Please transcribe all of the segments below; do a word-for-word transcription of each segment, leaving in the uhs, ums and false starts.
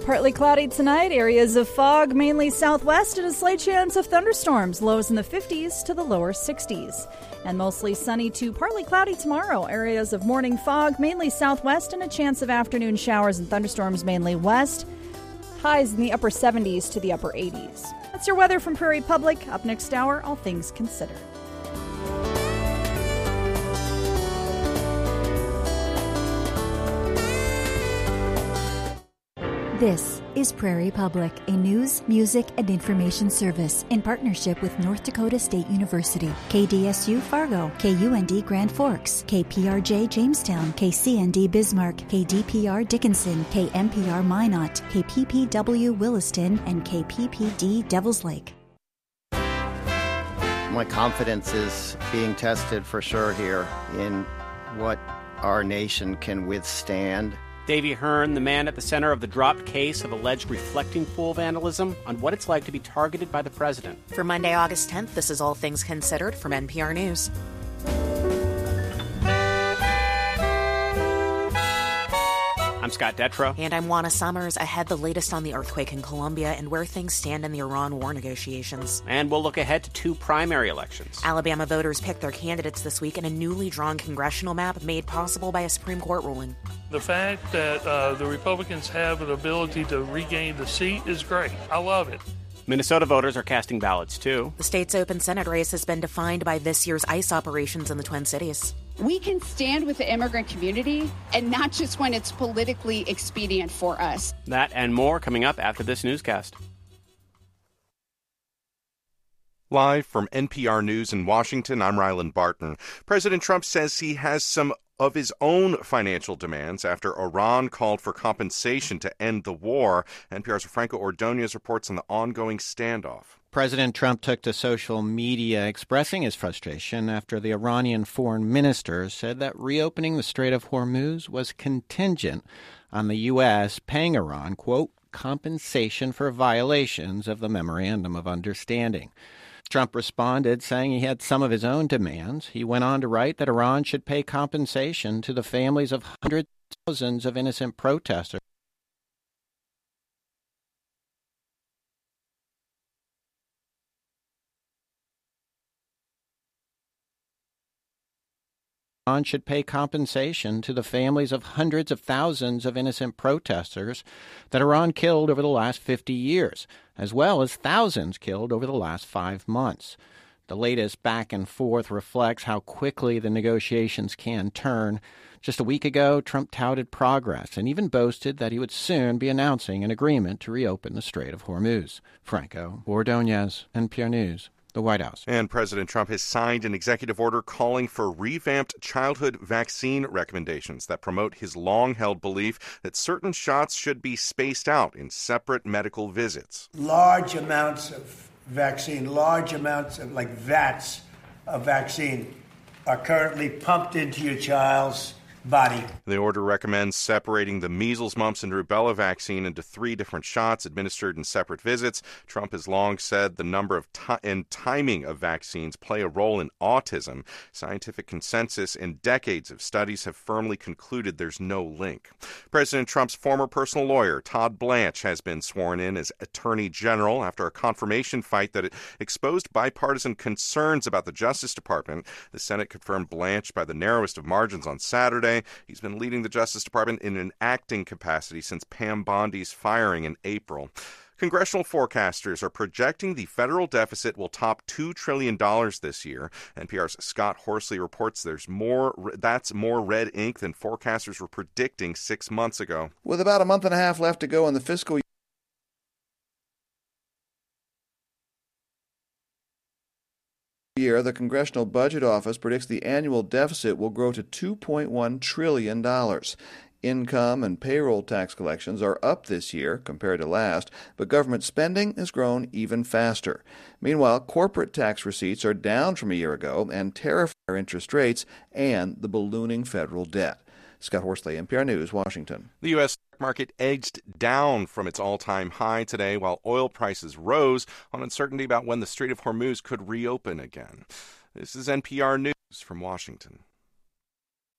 Partly cloudy tonight, areas of fog, mainly southwest, and a slight chance of thunderstorms, lows in the fifties to the lower sixties. And mostly sunny to partly cloudy tomorrow, areas of morning fog, mainly southwest, and a chance of afternoon showers and thunderstorms, mainly west. Highs in the upper seventies to the upper eighties. That's your weather from Prairie Public. Up next hour, all things considered. This is Prairie Public, a news, music, and information service in partnership with North Dakota State University, K D S U Fargo, K U N D Grand Forks, K P R J Jamestown, K C N D Bismarck, K D P R Dickinson, K M P R Minot, K P P W Williston, and K P P D Devils Lake. My confidence is being tested for sure here in what our nation can withstand. Davey Hearn, the man at the center of the dropped case of alleged reflecting pool vandalism, on what it's like to be targeted by the president. For Monday, August tenth, this is All Things Considered from N P R News. I'm Scott Detrow. And I'm Juana Summers. Ahead, the latest on the earthquake in Colombia and where things stand in the Iran war negotiations. And we'll look ahead to two primary elections. Alabama voters picked their candidates this week in a newly drawn congressional map made possible by a Supreme Court ruling. The fact that uh, the Republicans have an ability to regain the seat is great. I love it. Minnesota voters are casting ballots, too. The state's open Senate race has been defined by this year's ICE operations in the Twin Cities. We can stand with the immigrant community, and not just when it's politically expedient for us. That and more coming up after this newscast. Live from N P R News in Washington, I'm Ryland Barton. President Trump says he has some of his own financial demands after Iran called for compensation to end the war. N P R's Franco Ordonez reports on the ongoing standoff. President Trump took to social media expressing his frustration after the Iranian foreign minister said that reopening the Strait of Hormuz was contingent on the U S paying Iran, quote, compensation for violations of the Memorandum of Understanding. Trump responded, saying he had some of his own demands. He went on to write that Iran should pay compensation to the families of hundreds of thousands of innocent protesters. Iran should pay compensation to the families of hundreds of thousands of innocent protesters that Iran killed over the last fifty years, as well as thousands killed over the last five months. The latest back and forth reflects how quickly the negotiations can turn. Just a week ago, Trump touted progress and even boasted that he would soon be announcing an agreement to reopen the Strait of Hormuz. Franco Ordonez, N P R News. The White House. And President Trump has signed an executive order calling for revamped childhood vaccine recommendations that promote his long-held belief that certain shots should be spaced out in separate medical visits. Large amounts of vaccine, large amounts of, like vats of vaccine, are currently pumped into your child's body. The order recommends separating the measles, mumps, and rubella vaccine into three different shots administered in separate visits. Trump has long said the number of ti- and timing of vaccines play a role in autism. Scientific consensus and decades of studies have firmly concluded there's no link. President Trump's former personal lawyer, Todd Blanche, has been sworn in as Attorney General after a confirmation fight that exposed bipartisan concerns about the Justice Department. The Senate confirmed Blanche by the narrowest of margins on Saturday. He's been leading the Justice Department in an acting capacity since Pam Bondi's firing in April. Congressional forecasters are projecting the federal deficit will top two trillion dollars this year. N P R's Scott Horsley reports there's more. That's more red ink than forecasters were predicting six months ago. With about a month and a half left to go in the fiscal year, year, the Congressional Budget Office predicts the annual deficit will grow to two point one trillion dollars. Income and payroll tax collections are up this year compared to last, but government spending has grown even faster. Meanwhile, corporate tax receipts are down from a year ago, and tariff interest rates and the ballooning federal debt. Scott Horsley, N P R News, Washington. The U S market edged down from its all-time high today, while oil prices rose on uncertainty about when the Strait of Hormuz could reopen again. This is N P R News from Washington.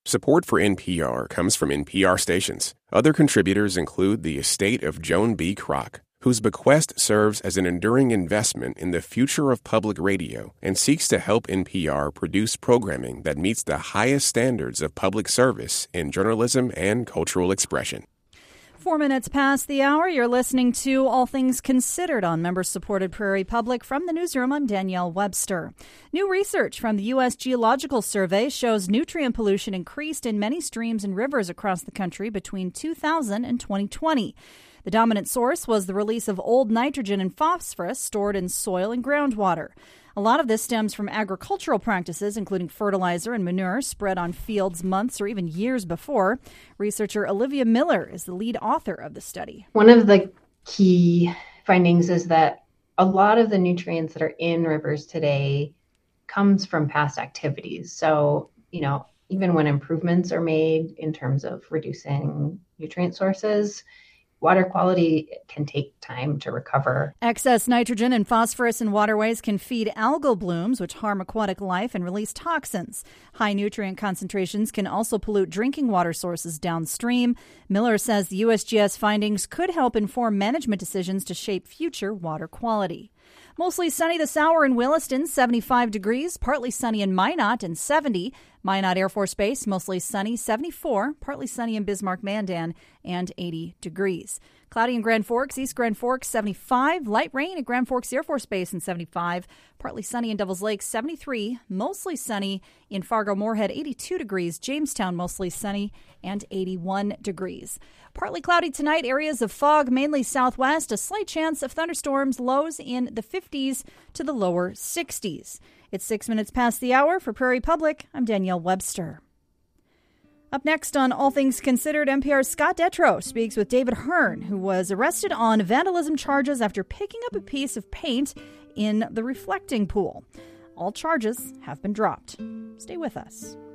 Support for N P R comes from N P R stations. Other contributors include the estate of Joan B. Kroc, whose bequest serves as an enduring investment in the future of public radio and seeks to help N P R produce programming that meets the highest standards of public service in journalism and cultural expression. Four minutes past the hour, you're listening to All Things Considered on member-supported Prairie Public. From the newsroom, I'm Danielle Webster. New research from the U S Geological Survey shows nutrient pollution increased in many streams and rivers across the country between two thousand and twenty twenty. The dominant source was the release of old nitrogen and phosphorus stored in soil and groundwater. A lot of this stems from agricultural practices, including fertilizer and manure spread on fields months or even years before. Researcher Olivia Miller is the lead author of the study. One of the key findings is that a lot of the nutrients that are in rivers today comes from past activities. So, you know, even when improvements are made in terms of reducing nutrient sources, water quality can take time to recover. Excess nitrogen and phosphorus in waterways can feed algal blooms, which harm aquatic life and release toxins. High nutrient concentrations can also pollute drinking water sources downstream. Miller says the U S G S findings could help inform management decisions to shape future water quality. Mostly sunny this hour in Williston, seventy-five degrees. Partly sunny in Minot and seventy. Minot Air Force Base, mostly sunny, seventy-four. Partly sunny in Bismarck-Mandan and eighty degrees. Cloudy in Grand Forks, East Grand Forks, seventy-five. Light rain at Grand Forks Air Force Base and seventy-five. Partly sunny in Devils Lake, seventy-three. Mostly sunny in Fargo-Moorhead, eighty-two degrees. Jamestown, mostly sunny and eighty-one degrees. Partly cloudy tonight, areas of fog, mainly southwest. A slight chance of thunderstorms, lows in the fifties to the lower sixties. It's six minutes past the hour. For Prairie Public, I'm Danielle Webster. Up next on All Things Considered, N P R's Scott Detrow speaks with David Hearn, who was arrested on vandalism charges after picking up a piece of paint in the reflecting pool. All charges have been dropped. Stay with us.